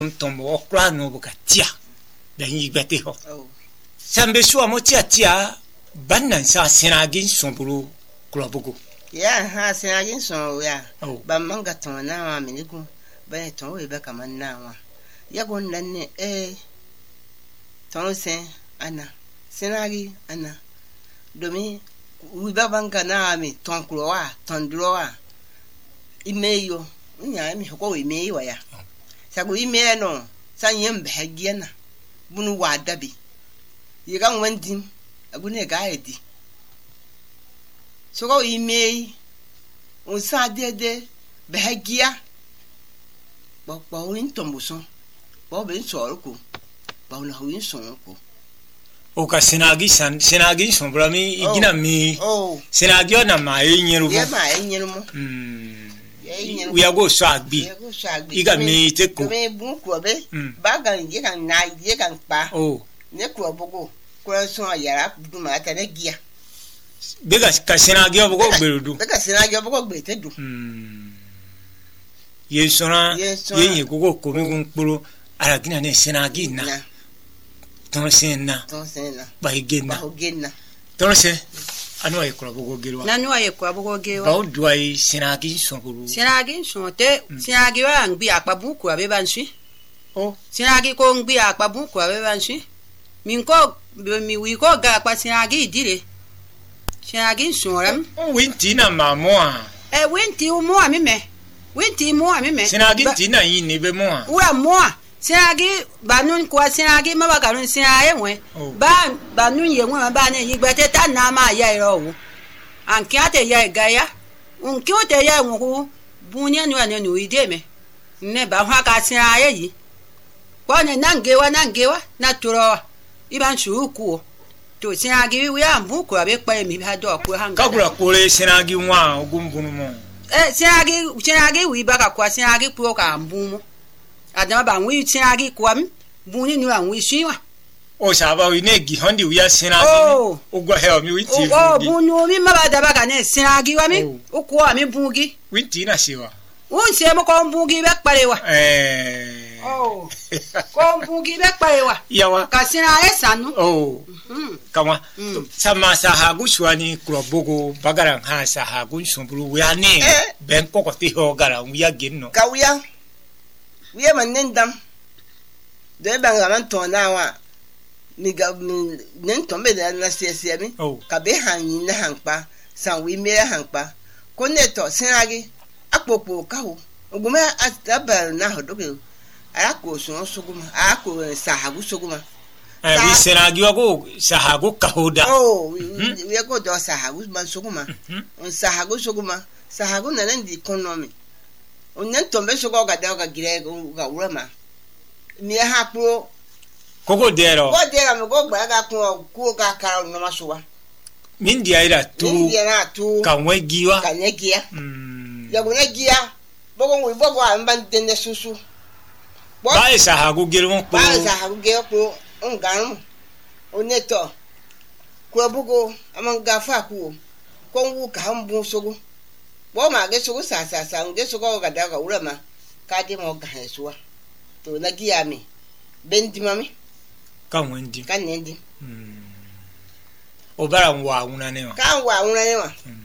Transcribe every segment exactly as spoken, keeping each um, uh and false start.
tombo okra no bukatia dan yigbete ho sambe suwa mo tia tia bannan sa senagin sombulu klobugo ya ha senagin so ya ba manga tona wa miniku ba to we ba kaman nawa ya gon nan ne eh ton sen ana senagi ana domi we ba banga na mi ton klowa ton drowa imeyo nya mi ko we meyi wa ya sago ime no sanyem bahagiana bunu wadabi yiga nwandim agune ga edi so go ime unsa dede bahagia bo bo win tombuso bo be so ko bo na win so ko o ka senagi san senagi so brami igina mi senagi na ma enyeru ya ma enyeru mo mm we are go so agbi iga mi te ko me bu ko be baga ye kan na ye kan pa oh ne ko bogo ko so ayara du ma ta ne gia bega ka senagi bogo gberudu bega senagi bogo gbe te du mm ye sona ye ye gogo ko mi gun poro ara gina ne senagi na ton senna ton senna ba igena ba igena ton se anu ay ko bogo gerwa nanu ay ko bogo gerwa ba odwai senagi sonkuru senagi sonte senagi wa ngbi apabu ko abe banshi oh senagi ko ngbi apabu ko abe banshi min ko mi wi ko ga pa senagi dire senagi sonram o winti na mamo a eh winti o mo ami me winti mo ami me senagi tina yin ni be mo a wa mo senagi banun ko senagi ma ba garun senaye we ba banun ye we ba ne yigbete ta na ma ya iro wo anki ate ya gaya unki o te ya wo bunya ni wa ne no ide me ne ba hwa ka senaye yi ko ne nangewa nangewa na turo iban shuku to senagi wi ambu ko abe pa mi ba do ko hanga ka kura ko le senagi wa ogumbunu mo eh senagi senagi wi ba ka kwa senagi pro ka ambu mo adama ba nwi senagi kwam buni ni anwi shiwa o saba wi ne gi hondi wi senagi o go he o mi wi ti o bunu mi ma ba da ba ka ne senagi wa mi o ko mi bungi wi ti na shiwa un se mo ko bungi be pare wa eh oh ko bungi be pare wa yawa ka senagi sanu oh kama sama sahagu shwani klobogo bagaran ha sahagu sombulu wi ane ben ko ko ti ho gara wi agenno ka wi wiye man nendam de banga man tona wa mi ga nen tombe de na siesie mi ka be hanyin na hanpa san wi me hanpa ko neto senagi apopo ka ho ogume atabal na hodoke ako so suguma ako sahagu suguma eh wi senagi ko sahagu ka hoda oh wi ko do sahagu man suguma sahagu suguma sahagu na ndi economy onnen tombe so ko ga da ga gire ga urama mi ha pro koko dero ko dero me go gba ga kun ku ga ka no masuwa min dia ira tu min dia tu ka wegiwa ka negia mm ya go negia bogo wi bogo amba denne susu ba isa ha go gere won po ba isa ha go gere po ngaru oneto ko bugo amanga fa ku ko wu ka mbu sogo bo ma ge sugo sa sa sa nge sugo ga da ga urama ka de mo ga hesuwa to na giya mi bendi mami kan wendi kan nendi mm o bara wa una ne wa kan wa una ne wa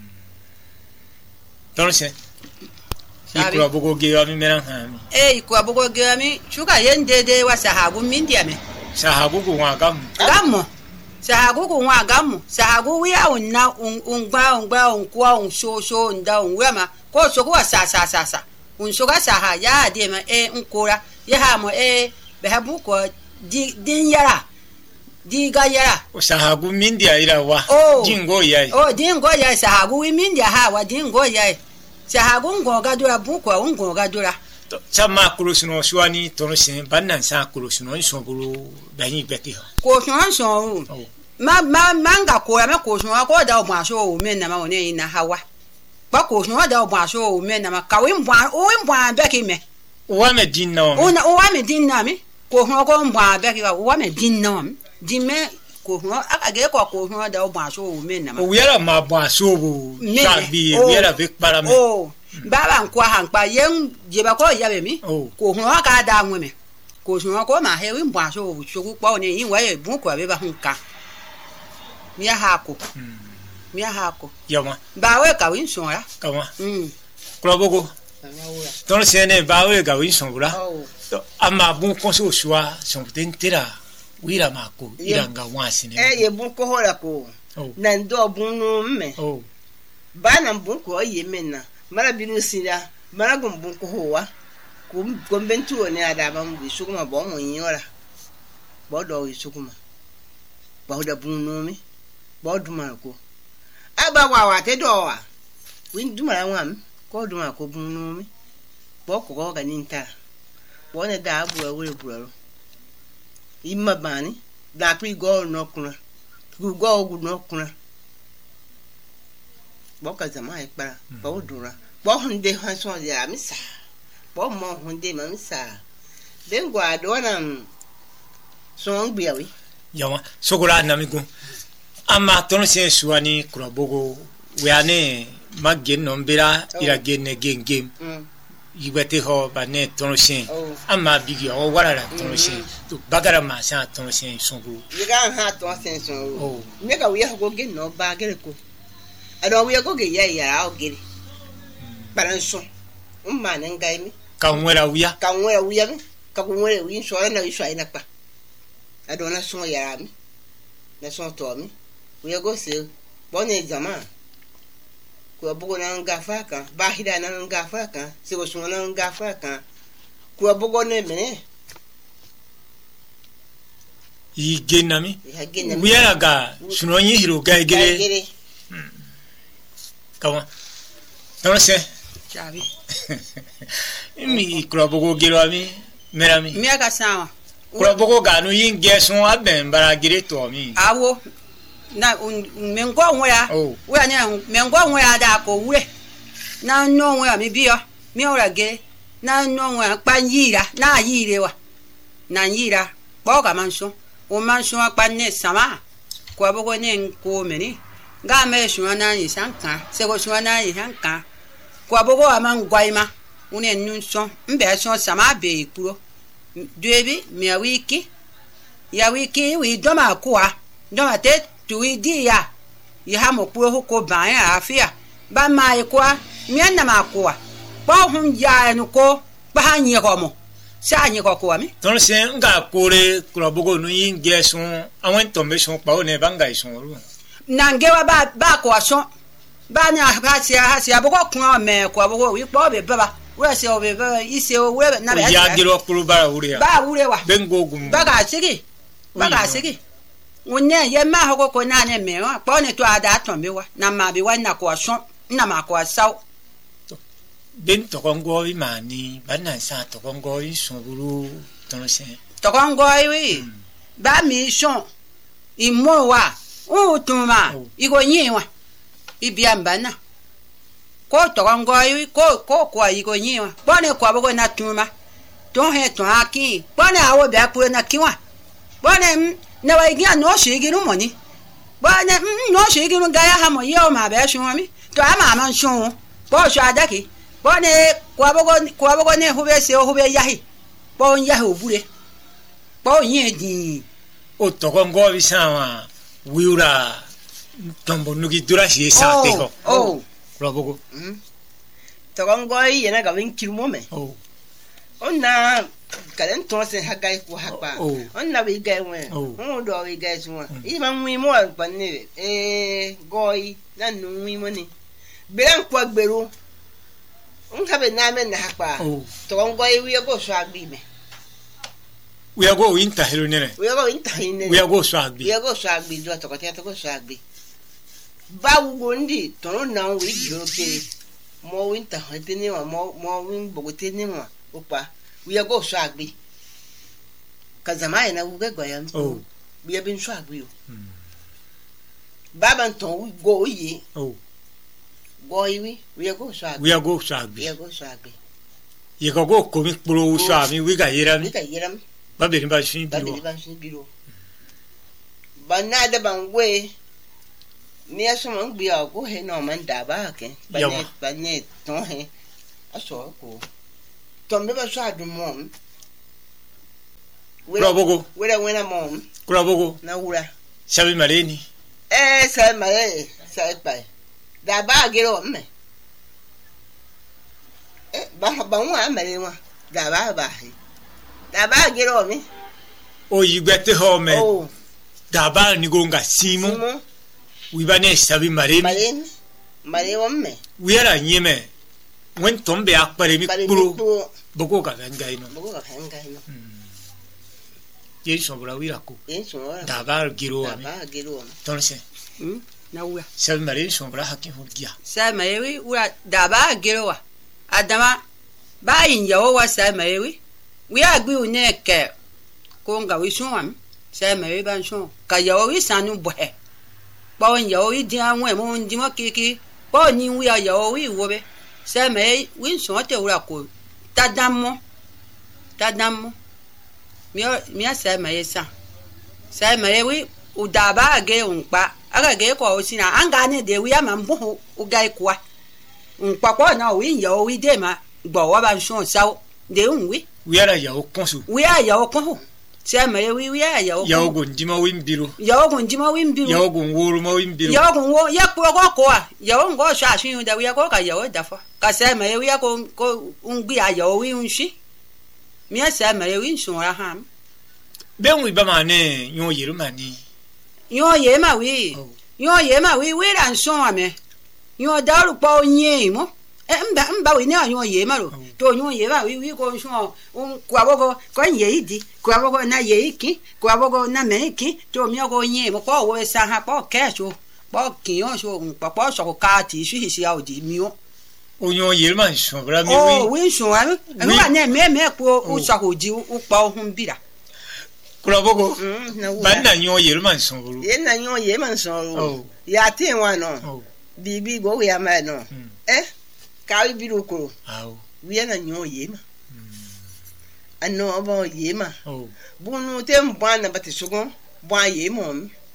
don se ikura bogo ge wa mi meran ha mi eh ikura bogo ge wa mi shuka yende de wa sahabu mindia me sahabu ko wa gam gam sahagu ko wa gamu sahagu wi a unna ungba ungba unkwa unsho sho nda unwema ko so ko sa sa sa sa unsho ga saha ya de ma e nkora ya ha mo e be habu ko di din yara di ga yara o sahagu mindia ira wa jingo yai oh jingo yai sahagu wi mindia ha wa jingo yai sahagu ngo ga dura bu ko ngo ga dura chama kurusuno shwani tonosin bannan sa kurusuno nsobulu bani beti ho ko shon shon ma ma manga ko ya me ko shon ko da o ma so o men na ma woni ina hawa ba ko shon da o ma so o men na ma ka wi mbwa o wi mbwa be ki me o wa me din na o o wa me din na mi ko shon ko mbwa be ki o wa me din na mi di me ko shon aka ge ko ko shon da o ma so o men na ma o wi ara ma bwa so bu sa bi wi ara be para me o baba nkwa hankpa yen jeba ko yabe mi ko ho ka da nwe me ko so ko ma he wi mbwa so so ku pa oni yin wa ye bu ko be ba hunka mi ha ko mi ha ko yama ba we ka win so ya ka wa mm kro bogo ton se ne ba we ga win so bula to ama bu ko so shwa so tentera wira mako iranga wansi ne eh ye bu ko hola ko na ndo bu no me oh ba na bu ko ye mena mara binu sira mara gum bu ko howa ko ko bentu oni ada ba mu su kuma bo mu yin ora bo do su kuma bo da bu no me bo duma ko aba wa wa te do wa win duma wa m ko duma ko bu no me bo ko ko ga ninta bo ne da abu awure buaro imma bani da pri go no kuna ku go gu no kuna bo ka zama e para bo dura bo hunde han so ya misa bo mo hunde ma misa ben go adona so ngbiawi yama sokora na mi gun ama ton se suani kura bogo we ane magen no mbira ira gene gen game yibete ho bane ton se ama bigi o warara ton se to bagara ma sa ton se songo yiga ha ton se so o me ka we go gen no ba gere ko ado we go ge ya ya o gere baran so umma nan gai mi ka nwera wiya ka nwera wiya mi ka ko nwera wi so na wi so ai na pa ado na so ya mi na so to mi we go se bone jama ko bugo na ngafa ka ba hida na ngafa ka se go so na ngafa ka ko bugo ne me i genami wiya ga suno yin hiro ga gere kawa ton se chavi mi kura bogo gero ami merami mi aka sawa kura bogo ga no yin gesun aben bara gere to mi awo na mengo nwa we anya mengo nwa da ko wure na no nwa mi biyo mi ora ge na no nwa pa yira na yire wa na yira bo ga manso o manso pa ne sama ko bogo ne ko meni ga me shu na yi sanka se ko shu na yi sanka ko bogo aman gwaima une nunso mbe so sama be ikuro duebi mi a wiki ya wiki wi do ma kwa do ma te tu di ya ya mo puro ko ban ya afia ba mai kwa mi na ma kwa ba hun ya no ko ba hanyi ko mo sa nyi ko ko mi ton se nga kore kura bogo no yin gesun awon tombe son pa o ne banga ison ru nangewa ba ba ko so ba nya ha sia ha sia bogo kun me ko bogo wi po be baba we se o be baba ise o we na be ya giro kuru bara ure ya ba ure wa bengo gum ba ga sigi ba ga sigi wonne ye ma ho ko na ne me wa po ne to ada ton be wa na ma be wa na ko so na ma ko saw ben to kongo wi mani ba na sa to kongo wi so buru ton se to kongo wi ba mi so imo wa o tuma igo nyiwa ibiamba na ko to kongo wi ko ko ko igo nyiwa bone ko bogo na tuma to he to aki bone awo be akure na kiwa bone na wa igia no shigi no moni bone no shigi no gaya ha mo yo ma be shun mi to ama ma shun bo sho adaki bone ko bogo ko bogo ne hube se hube yahi bo yahi obure bo yin di o to kongo wi sawa wiura tombo nuki dura si sa te ko oh lo bogo mm to kongo yi na ga win kirmo me oh onna kalen to se hagai ko hakpa onna wi gai wen o do wi gai suwa i ma nwi mo pa ni eh goi na nu nwi mo ni beran ko agbero un ka be na me na hakpa to kongo yi wi go so agbi me we go winter hero nere we go winter nere we go so agbi we go so agbi do to ko te to go so agbi ba wo ndi to na wi jiro ke mo winter ha te ni wa mo mo win bogo te ni wa opa we go so agbi kazama ina wo go ya oh we been so agbi o baba ton go yi oh go yi we go so agbi we go so agbi we go so agbi ye go go ko mi poro so ami we ga yera mi we ga yera mi ba be ni ba shin ba biro be ba shin biro ba na da ban we ni aso mo gbe ago he no man da ba ke ba ne ba ne ton he aso ko ton be ba so adun mo kura bogo wera wena mom kura bogo na wura sabi mareni eh sa mare sa pai da ba gero me eh ba ba wa mare wa da ba ba da ba gero me o yigwete ho me oh da ba ni gonga simo wibane sabi mareni mareni mare wa me wiara nyeme wen tombe akpare mi kuro bogo ka ngai no bogo ka ngai no ye sobra wira ko ye sobra da ba gero da ba gero tonse hm na uya sabi mareni sobra hakin hurgia sa mayewi ura da ba gero wa adama ba yin yawo wa sa mayewi wi agbi uneke ko nga wi sunwam sa mayewi ban sun ka yawo wi sanu bohe ba won yawo wi di anwe mo ndi mo kiki ba ni wi yawo wi wo be sa mayewi wi sun te ura ko tadammo tadammo mi mi sa mayewi sa sa mayewi udaba ge unpa aga ge ko osina anga ne de wi ama mbo ugai kwa unpa kwa na wi yo wi de ma gbo wa ban so sawo de unwi wi ara ya okonsu wi ya ya okon se ma wi wi ya ya okon ya ogun jima wi mbiro ya ogun jima wi mbiro ya ogun woro ma wi mbiro ya ogun wo ya ko ko ko ya o ngo sha shin da wi ya ko ka ya o da fa ka se ma wi ya ko ko ungbi ya ya wi unshi mi ya se ma wi nsun ra ham be wi ba ma ne yo yiru mani yo ye ma wi yo ye ma wi wi ran so ame yo daru po yin mo e mba mba wi ne yo ye ma ro to yo ye ma wi wi ko so un kwa bogo ko ye idi kwa bogo na ye iki kwa bogo na me iki to mi ko yin mo ko wo sa ha po ke so po ki yo so un pa po so ka ti su hi si a odi mi o o yo ye ma so bra mi wi o wi so wa wa ne me me ko u so ko ji u pa ohun bira kura bogo ban na yo ye ma so bro ye na yo ye ma so ro ya tin wa no bibi go ya ma no eh ka bi ru ko aw wi na yo ye ma ano bo ye ma bunu tem bana bati sugun bwa ye mo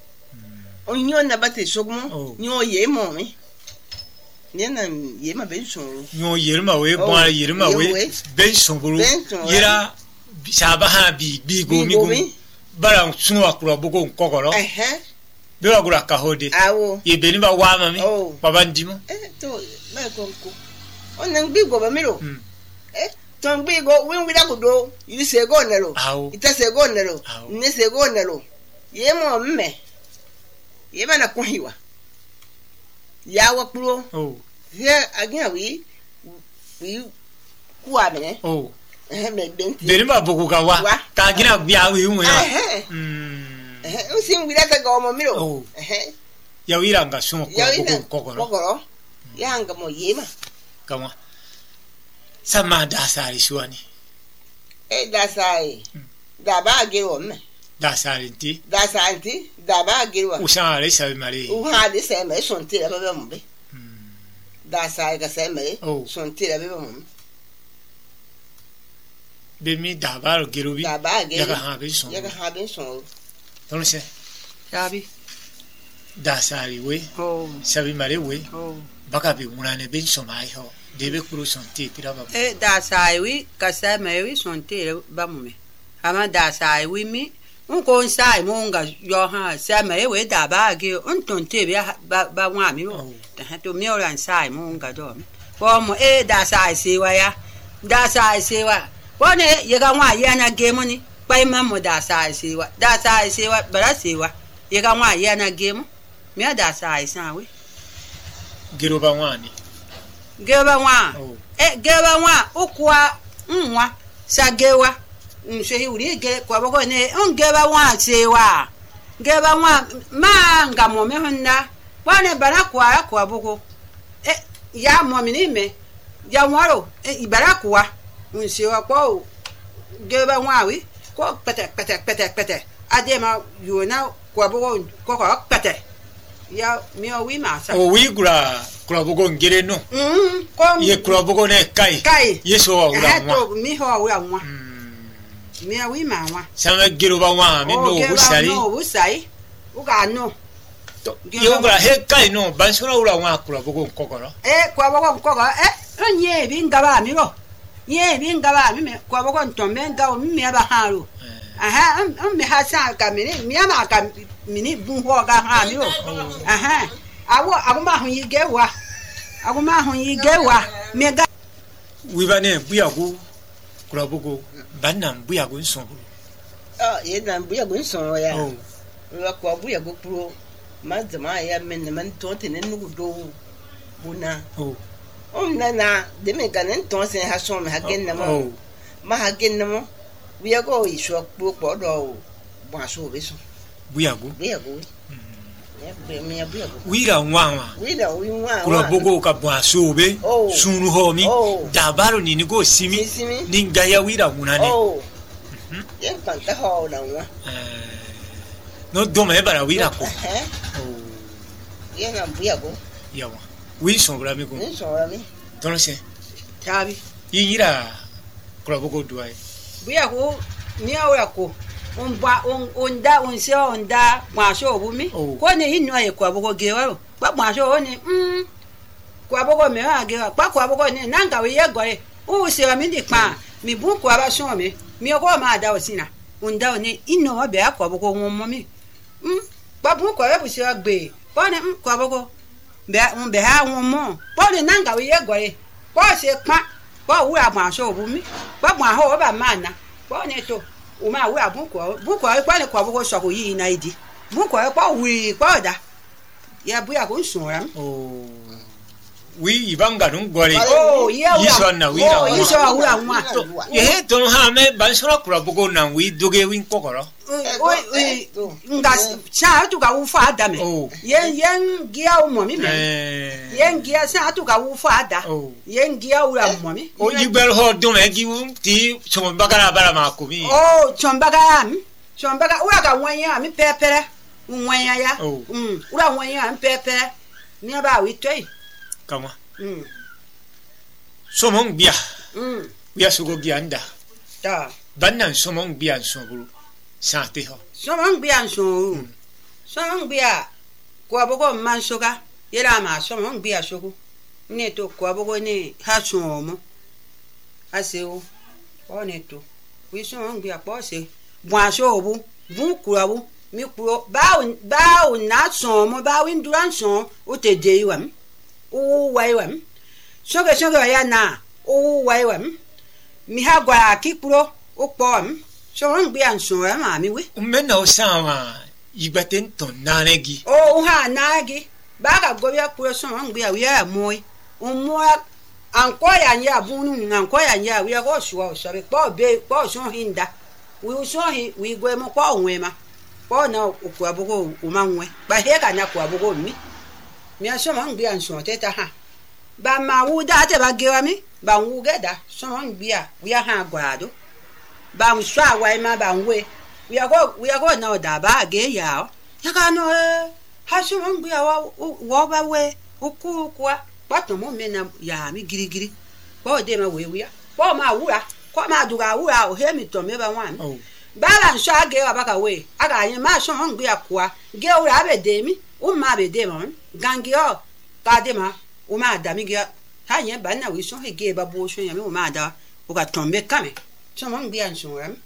o nyo na bati sugun nyo ye mo mi ne na ye ma ben so yo ye ma we bwa ye ma we ben so bro yira sabaha bi bi go mi go bara sunu akura bogo nkokoro eh eh be agura ka hode awo ye beni ba wa mami baba ndimo eh to ma ko ko onan bi go ba mi ro eh ton bi go win wi da go do yi se go ne ro ita se go ne ro ne se go ne ro ye mo mme ye ma na ko hiwa ya wa pro oh ye again wi wi ku ame oh beri ma bogo ka wa ka gina bia wi mu ya mm eh o sin wi da ka go mo mi ro eh ya wi ranga sumo ko ko ko ko ya anga mo yema kama sama da sari suani eh da sai da ba gero me da sari ti da sai ti da ba gero u sa re sa mari u ha de sai me son ti la ba mo be da sai ga sai me son ti la ba mo be mi da ba gero bi da ba gero ya ga ha be son ya ga ha be son don se sabi da sari we oh sabi mari we oh baka be munane ben so mai ho debe kuru son ti tira ba eh da sai wi ka sai me wi son ti ba mo me ama da sai wi mi un ko sai mo nga yo ha sai me we da ba ge un ton ti ba ba wa mi ro ta to mi ora sai mo nga do ko mo eh da sai si wa ya da sai si wa ko ne ye ga wa ye na ge mo ni pai ma mo da sai si wa da sai si wa bara si wa ye ga wa ye na ge mo mi da sai sa wi gero ba wani geba wa eh geba wa ukwa nwa sagewa nshe uri ge kwa boko ne un geba wa sewa geba wa ma ngamo me honna bane bara kwa kwa boko eh ya mo mi ni me ya waro eh ibara kwa nsewa kwa geba wa wi ko pete pete pete pete adema yona kwa boko ko ko pete ya mi o wi ma sa o wi gura kura bogo ngere no mm ko ye kura bogo ne kai kai ye so wa ura wa to mi ho ura wa mi a wi ma wa sama gero ba wa mi no usari no usai u ga no to ye gura he kai no ban so ura wa kura bogo kokoro eh kwa bogo kokoro eh onye bi ngaba mi ro ye bi ngaba mi me kwa bogo ntombe nga o mi ba haru aha um me ha sa ka me ni me ama ka me ni bu ho ga ha mi o aha awo aguma ho yi ge wa aguma ho yi ge wa me ga wi ba ne bu ya go kura bogo banna bu ya go nson bulu ah ye na bu ya go nson ya oh wa ko bu ya go pro ma zama ya men man to te ne nugu do buna oh um na na de me ga ne to se ha so me ha gen na mo ma ha gen na mo bu ya go yi so pro po do ba so be so bu ya go bu ya go ya be me ya bu ya go wi ra nwa nwa wi da wi nwa kura bogo ka bo aso be sunu ho mi dabaro ni ni go simi ni ngaya wi ra nguna ne oh yen kan ta ho na nwa eh no do me bara wi ra ko oh yen na bu ya go ya wa wi so bra mi ko ni so ra mi don se tabi yi yira kura bogo do ai bu ya ko ni awra ko on ba on on da on se on da ma so bu mi ko ni inu aye ko abogo ge wa pa ma so ni mm ko abogo me ha ge wa pa ko abogo ni nanga we ye gore o se wa mi di pa mi bu ko aba so mi mi ko ma da o sina on da ni inu wa be ko abogo won mo mi mm pa bu ko bu se wa gbe po ni mm ko abogo be on be ha won mo po ni nanga we ye gore po se pa po wu ma so bu mi pa ma ho ba ma na po ni to o ma we abunko bunko e pa ni ko abunko so ko yi na idi bunko e pa wi pa da ya bu ya ko nsun ram oh wi ibanga dun gore oh ya yi so na wi ra oh yi so wi ra wa ye he ton ha me ban so kura bogo na wi doge wi kokoro o nga cha tu ka u fa da me yen yen gia o mo mi me yen gia sa tu ka u fa da yen gia u ra mo mi o yibel ho do me gi ti chon bagara bara ma ko mi oh chon bagara mi chon bagara u ga won yan mi pepere won yan ya mm u ra won yan pepere ni ba wi toi kama mm somong bia mm bia sugo gianda ta bannan somong bia so bulu sa te ho somong bia so somong bia ko abogo man soga yera ma somong bia sogo ne to ko abogo ne ha so mo aseo o ne to wi somong bia po se bua so obu bu kura bu mi kuro bawo bawo na so mo bawo nduran so o te de yiwam o waiwam soge soge ya na o waiwam mi ha gwa kipuro o pom so ron gbe anso e ma mi we me na o sama igbate nton na regi o ha na gi ba ga go ya kuro so ron gbe wi ya moi o mo anko ya nya bunu anko ya nya wi go so o so be po be po so hinda wi so hi wi gwe mo po onwe ma po na o ku abugo o ma nwe ba he ga na ku abugo mi mi aso mo ngbe anso teta ha ba ma wu da te ba ge wa mi ba wu ge da so mo ngbe a wi ha gwado ba mu swa wa ma ba nwe wi ago wi ago na o da ba ge ya ya ka no ha so mo ngbe a wa wo ba we o ku kwa pa to mo me na ya mi girigiri po de ma we wi a po ma wura ko ma du ga wura o he mi to me ba wan ba la nso age wa ba ka we aga yin ma so mo ngbe a kwa ge wura be de mi o ma be de mo gangi o ka de ma o ma da mi ge ha yen ba na wi so he ge ba bo so yan mi o ma da o ka tombe kame so mo ngbe an so ram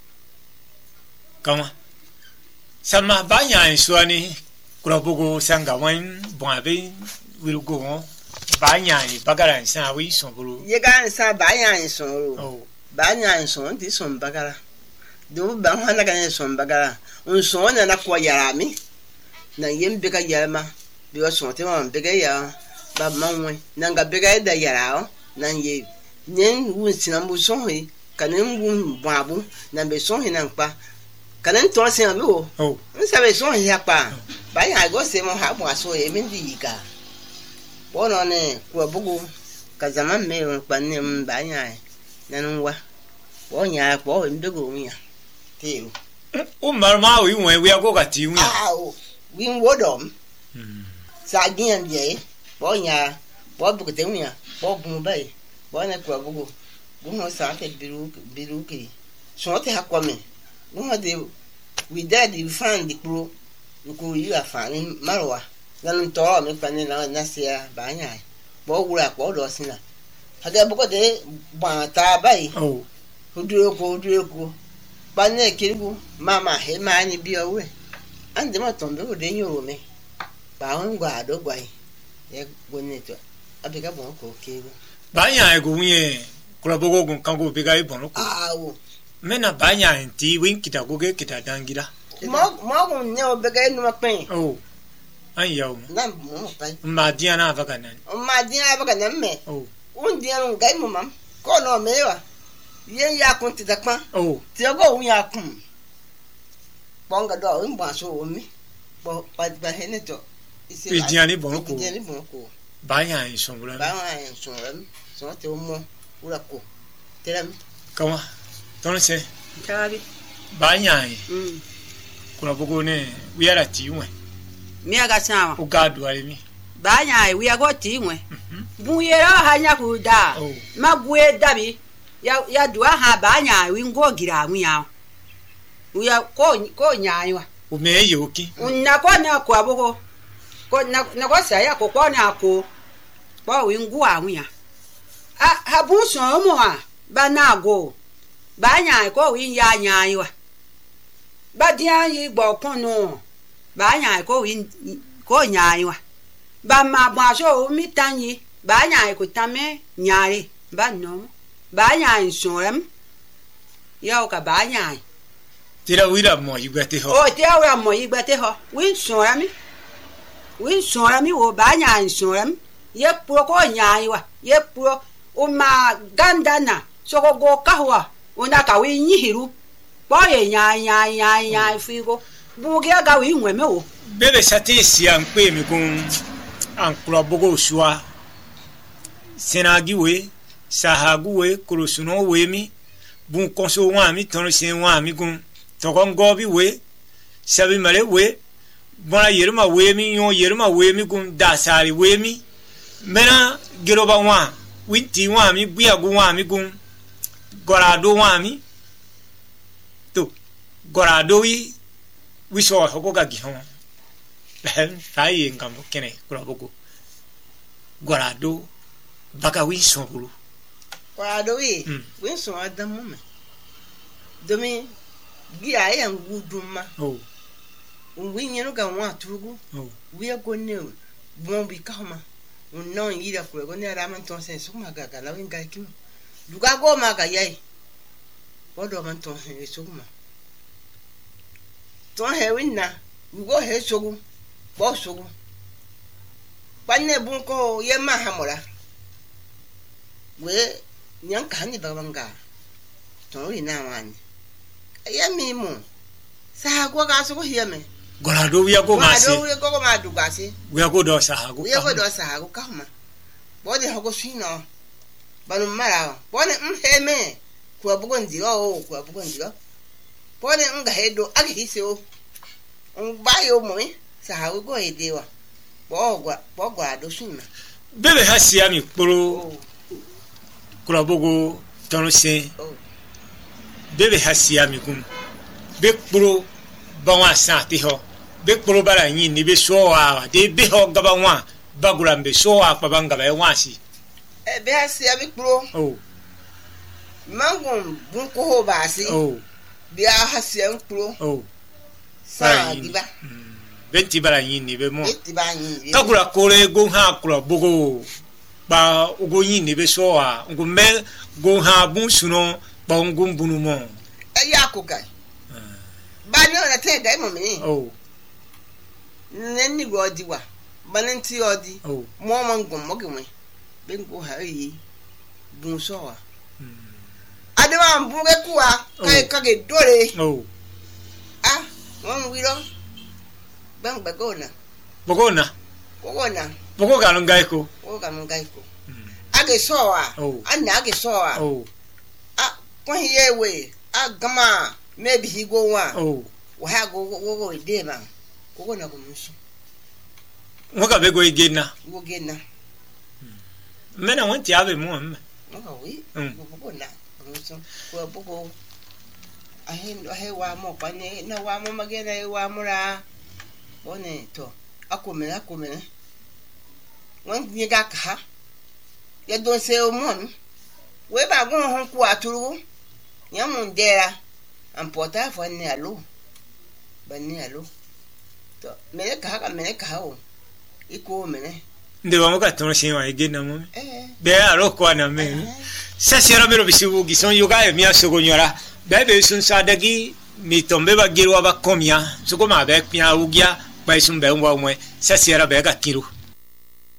kama sama ba nya so ani kura bogo sanga wan bon ave wi go ba nya ni bagara nsa wi so buru ye ga nsa ba nya so oh ba nya so ndi so bagara do ba hana ga so bagara un so na na ko yara mi na yem bega yama bi o so te ma bega ya ba manwe na nga bega da yara o na ye nyen wu sinambu so hi kanen wu babu na be so hi na pa kanen to se ami o oh nsa be so hi pa ba ya go se mo ha bo aso e mi ndi ka bono ne ko bugu ka zaman me pa ne ba ya na nwa bo nya ko ndego nya te o marma wi won wi ago ka ti wi ah o win wodom sa gien ye bo nya bo bu te wi bo bu bai bo na ko bugu bu no sa te biru biru ki so te hakome bu no de we dad you find the pro ko yi afani marwa nanu to mi pa ni na na sia ba nya bo wura ko do sina aga bu ko de ba ta bai oh duro ko duro ko bane kiribu mama he mani bi owe ande ma tombe o de nyoro me ba won gwa do gwa ye bonito abika bon ko kego ba nya ego unye kula bogo gun kango bega ibon ko awo mena ba nya nti win kita goge kita dangira mo mo gun ne o bega inu ma pen oh an yawo na mo pa ma dia na vaga nan ma dia vaga nan me oh un dia no gai mo mam ko no me wa yen ya kun ti da pan oh ti go un ya kun bonga do un ba so mi bo pa ba hene to isi dia ni bon ko dia ni bon ko ba nya en son bula ba nya en son so te mo ura ko teram kama ton se Chabi. ba nya Mm. kula bogo ne wi ara ti wen Mi aga sama. o ga do ari mi Ba nya wi ago ti nwe. Bu yera ha nya ku da. Oh. Ma bue dabi. Ya ya dua ha ba nya wi ngo gira nwi ya. Wi ya ko ko nya yiwa. o me ye oki Unna ko na ko aboko. Ko na na ko sa ya ko ko na ko. Ba wi ngu anwi ya. A ha bu so mo a ba na go. Ba nya ko wi ya nya yiwa. Ba dia yi gbo kun no. Ba nya ko wi ko nya yiwa. Ba ma bwa so mi tanyi. Ba nya ko tame nyaare. Ba no. Ba nya insurem. Ya ka ba nya. tira wira mo yugate ho O te awa mo igbate ho. Wi insurem. Wi insurem wo ba nya insurem. Ye pro ko nya yiwa. Ye pro o ma gandana. So ko go ka ho. Una ka wi nyihiru. Bo ye nya nya nya nya figo. Bu ge ga wi nwe me wo. bebe sati si an pe mi kun an kula bogo shua senagi we sahagu we kurusuno we mi bun konso wa mi ton sen wa mi kun to kon go bi we sabi male we bona yerma we mi yo yerma we mi kun da sari we mi mena geroba wa winti wa mi buya gu wa mi kun gorado wa mi to gorado wi wi so hoko ga gi hon sai ngambo kene kula bogo gorado baka wi so bulu kwa do wi Mm. wi so adamu me domi gi ayan guduma oh wi nyenu ga wa turugu oh wi go ne bon bi kama un non yira ko go ne raman ton sen su ma ga ga la wi ga ki duga go ma ga yai bodo man ton sen su ma ton he wi na wi go he sogu bo sogu panne bun ko ye ma hamora we nyan ka ni babanga ton wi na wani ya mi mu sa go ga so ko hiya me gorado wi go ma se do wi go ma du ga se wi go do sahagu wi go do sa go ka ma bo de ho go swino banu mara bo ne mhe me ku bugo ndiro o ku bugo ndiro bo ne nga hedo agi hise o un ba yo mo mi sa go edewa bo gwa bo gwa do swino bebe hasia mi kporo o kula bogo ton sen o bebe hasia mi kun be kporo ba wa sa ti ho be kporo bara yin ni be so wa de be ho gaba wa bagura be so wa pa banga ba wa si e be asia bi pro oh mangun bun ko ho ba si oh bi a hasia pro oh sa di ba benti bara yin ni be mo e ti ba yin kagura kore go ha kula bogo ba ugo yin ni be so wa ngo me go ha bun suno ba ngo bunu mo e ya ko ga ba ni ona te ga mo mi oh nenni go di wa bananti odi oh mo mo ngum mo gwe ben go ha yi bun so wa adewa mbu ge kuwa kai Oh. kage dore oh ah mo wiro bang bagona bogona kogona bogo ga ngai ko o ga mun gai ko age so wa Oh. anna age so wa oh ah ko hiye we agama maybe he go wa oh wa ha go go go de ma kogona ko musu ngoka be go igena go gena mena wanti ave mo mme mo ga wi Mm. go kogona musu ko bugo ahe ahe wa mo pa ne na wa mo magena e wa mura one to akome akome wan ni ga ka ya don se o mon we ba gon hon ku aturu ya mun dera Ampota fo ne alo. Ba ne alo. To mene ka ka mene ka o. Iko mene. Nde ba mo ka tono sin wa ege na mo. Eh. Be aro ko na me. Sa sera mero bisibu gison yoga e mia sogo nyora. Be be sun sa dagi mi tombe ba giru ba komia. Soko ma be pia ugia ba sun be wa mo. Sa sera be ka kiru.